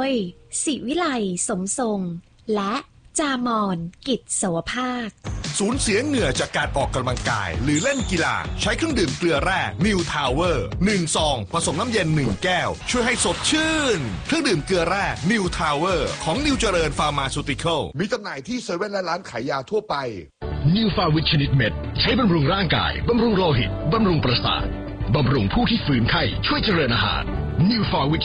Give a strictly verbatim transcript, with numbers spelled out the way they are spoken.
ยศิวิไลสมทรงและจามอนกิจโสภาคสูญเสียเหงื่อจากการออกกำลังกายหรือเล่นกีฬาใช้เครื่องดื่มเกลือแร่นิวทาวเวอร์หนึ่งซองผสมน้ำเย็นหนึ่งแก้วช่วยให้สดชื่นเครื่องดื่มเกลือแร่นิวทาวเวอร์ของนิวเจริญฟาร์มาซูติคอลมีจำหน่ายที่เซเว่นและร้านขายยาทั่วไปนิวฟาวิชชนิดเม็ดใช้บำรุงร่างกายบำรุงโลหิตบำรุงประสาทบำรุงผู้ที่ฝืนไข้ช่วยเจริญอาหารนิวฟาวิช